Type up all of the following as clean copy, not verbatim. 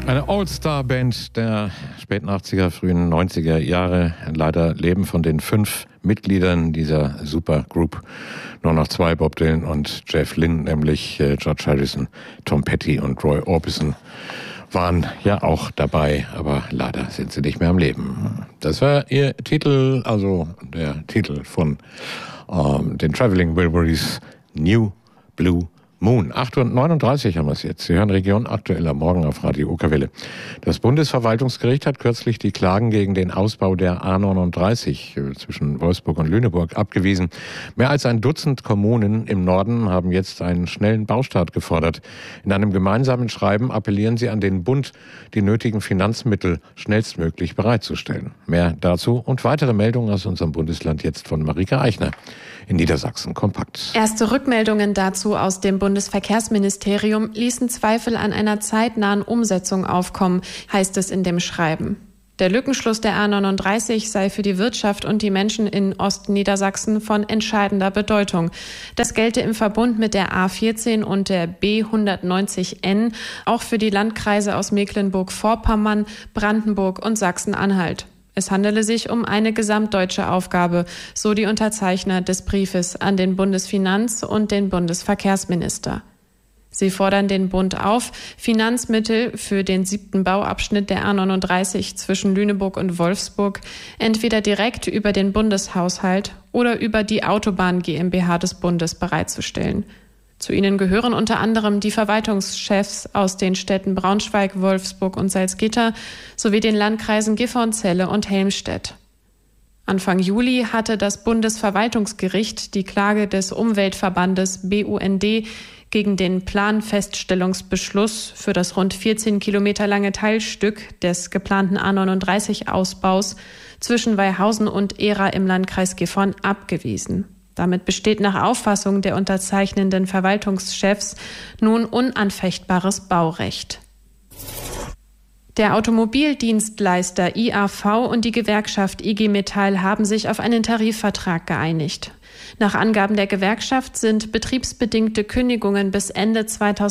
Eine All-Star-Band der späten 80er, frühen 90er Jahre. Leider leben von den 5 Mitgliedern dieser Supergroup nur noch 2, Bob Dylan und Jeff Lynne, nämlich George Harrison, Tom Petty und Roy Orbison waren ja auch dabei, aber leider sind sie nicht mehr am Leben. Das war ihr Titel, also der Titel von den Traveling Wilburys, New Blue Moon. 8:39 Uhr haben wir es jetzt. Sie hören Region aktuell am Morgen auf Radio Okerwelle. Das Bundesverwaltungsgericht hat kürzlich die Klagen gegen den Ausbau der A39 zwischen Wolfsburg und Lüneburg abgewiesen. Mehr als ein Dutzend Kommunen im Norden haben jetzt einen schnellen Baustart gefordert. In einem gemeinsamen Schreiben appellieren sie an den Bund, die nötigen Finanzmittel schnellstmöglich bereitzustellen. Mehr dazu und weitere Meldungen aus unserem Bundesland jetzt von Marika Eichner in Niedersachsen kompakt. Erste Rückmeldungen dazu aus dem Bundesverkehrsministerium ließen Zweifel an einer zeitnahen Umsetzung aufkommen, heißt es in dem Schreiben. Der Lückenschluss der A39 sei für die Wirtschaft und die Menschen in Ostniedersachsen von entscheidender Bedeutung. Das gelte im Verbund mit der A14 und der B190N auch für die Landkreise aus Mecklenburg-Vorpommern, Brandenburg und Sachsen-Anhalt. Es handele sich um eine gesamtdeutsche Aufgabe, so die Unterzeichner des Briefes an den Bundesfinanz- und den Bundesverkehrsminister. Sie fordern den Bund auf, Finanzmittel für den 7. Bauabschnitt der A39 zwischen Lüneburg und Wolfsburg entweder direkt über den Bundeshaushalt oder über die Autobahn GmbH des Bundes bereitzustellen. Zu ihnen gehören unter anderem die Verwaltungschefs aus den Städten Braunschweig, Wolfsburg und Salzgitter sowie den Landkreisen Gifhorn-Celle und Helmstedt. Anfang Juli hatte das Bundesverwaltungsgericht die Klage des Umweltverbandes BUND gegen den Planfeststellungsbeschluss für das rund 14 Kilometer lange Teilstück des geplanten A39-Ausbaus zwischen Weihausen und Ehra im Landkreis Gifhorn abgewiesen. Damit besteht nach Auffassung der unterzeichnenden Verwaltungschefs nun unanfechtbares Baurecht. Der Automobildienstleister IAV und die Gewerkschaft IG Metall haben sich auf einen Tarifvertrag geeinigt. Nach Angaben der Gewerkschaft sind betriebsbedingte Kündigungen bis Ende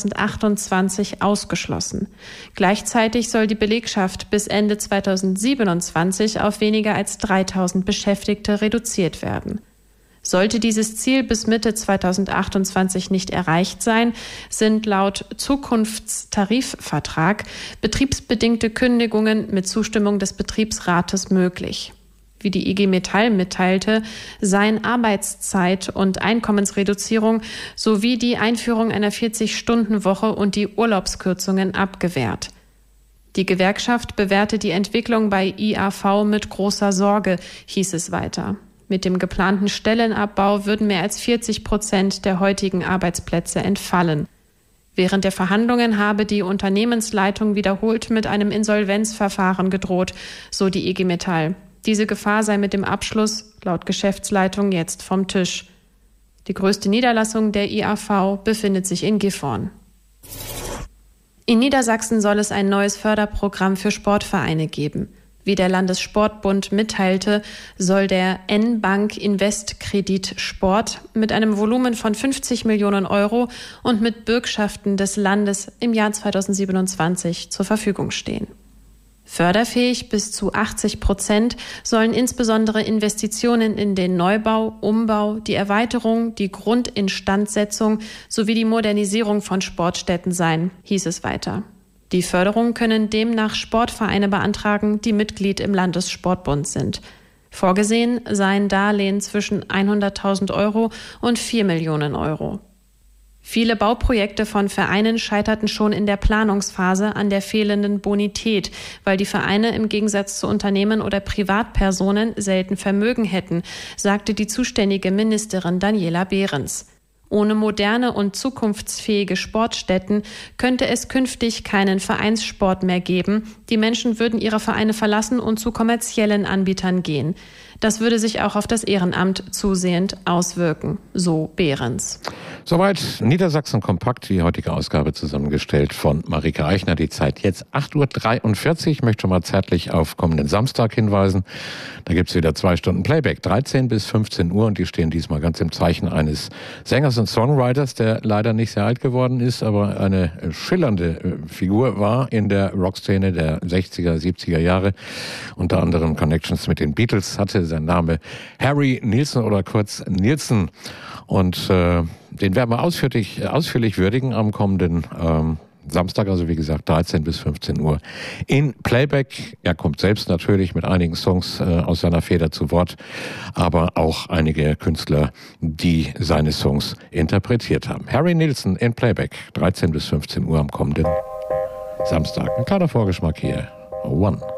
2028 ausgeschlossen. Gleichzeitig soll die Belegschaft bis Ende 2027 auf weniger als 3.000 Beschäftigte reduziert werden. Sollte dieses Ziel bis Mitte 2028 nicht erreicht sein, sind laut Zukunftstarifvertrag betriebsbedingte Kündigungen mit Zustimmung des Betriebsrates möglich. Wie die IG Metall mitteilte, seien Arbeitszeit- und Einkommensreduzierung sowie die Einführung einer 40-Stunden-Woche und die Urlaubskürzungen abgewehrt. Die Gewerkschaft bewerte die Entwicklung bei IAV mit großer Sorge, hieß es weiter. Mit dem geplanten Stellenabbau würden mehr als 40% der heutigen Arbeitsplätze entfallen. Während der Verhandlungen habe die Unternehmensleitung wiederholt mit einem Insolvenzverfahren gedroht, so die IG Metall. Diese Gefahr sei mit dem Abschluss laut Geschäftsleitung jetzt vom Tisch. Die größte Niederlassung der IAV befindet sich in Gifhorn. In Niedersachsen soll es ein neues Förderprogramm für Sportvereine geben. Wie der Landessportbund mitteilte, soll der N-Bank Invest Kredit Sport mit einem Volumen von 50 Millionen Euro und mit Bürgschaften des Landes im Jahr 2027 zur Verfügung stehen. Förderfähig bis zu 80% sollen insbesondere Investitionen in den Neubau, Umbau, die Erweiterung, die Grundinstandsetzung sowie die Modernisierung von Sportstätten sein, hieß es weiter. Die Förderung können demnach Sportvereine beantragen, die Mitglied im Landessportbund sind. Vorgesehen seien Darlehen zwischen 100.000 Euro und 4 Millionen Euro. Viele Bauprojekte von Vereinen scheiterten schon in der Planungsphase an der fehlenden Bonität, weil die Vereine im Gegensatz zu Unternehmen oder Privatpersonen selten Vermögen hätten, sagte die zuständige Ministerin Daniela Behrens. Ohne moderne und zukunftsfähige Sportstätten könnte es künftig keinen Vereinssport mehr geben. Die Menschen würden ihre Vereine verlassen und zu kommerziellen Anbietern gehen. Das würde sich auch auf das Ehrenamt zusehend auswirken, so Behrens. Soweit Niedersachsen kompakt, die heutige Ausgabe zusammengestellt von Marike Eichner. Die Zeit jetzt 8.43 Uhr. Ich möchte schon mal zärtlich auf kommenden Samstag hinweisen. Da gibt's wieder 2 Stunden Playback, 13 bis 15 Uhr. Und die stehen diesmal ganz im Zeichen eines Sängers und Songwriters, der leider nicht sehr alt geworden ist, aber eine schillernde Figur war in der Rockszene der 60er, 70er Jahre. Unter anderem Connections mit den Beatles hatte. Sein Name Harry Nilsson oder kurz Nilsson. Und den werden wir ausführlich würdigen am kommenden Samstag, also wie gesagt 13 bis 15 Uhr in Playback. Er kommt selbst natürlich mit einigen Songs aus seiner Feder zu Wort, aber auch einige Künstler, die seine Songs interpretiert haben. Harry Nilsson in Playback, 13 bis 15 Uhr am kommenden Samstag. Ein kleiner Vorgeschmack hier. One.